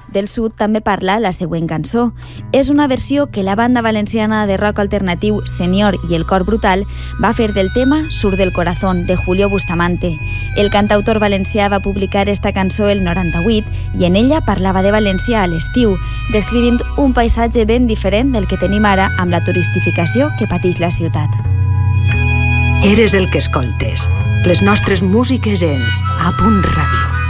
del Sud també parla la següent cançó. És una versió que la banda valenciana de rock alternatiu Senior i el Cor Brutal va fer del tema Sur del Corazón, de Julio Bustamante. El cantautor valencià va publicar esta cançó el 98 i en ella parlava de València a l'estiu, descrivint un paisatge ben diferent del que tenim ara amb la turistificació que pateix la ciutat. Eres el que escoltes. Les nostres músiques en A Punt Ràdio.